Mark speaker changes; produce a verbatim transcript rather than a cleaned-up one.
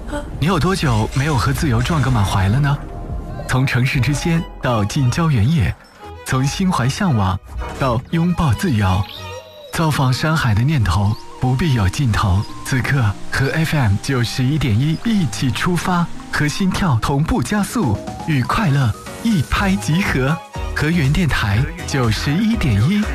Speaker 1: 你有多久没有和自由撞个满怀了呢？从城市之间到近郊原野，从心怀向往到拥抱自由，造访山海的念头不必有尽头。此刻和 F M 九十一点一一起出发，和心跳同步加速，与快乐一拍即合。和原电台九十一点一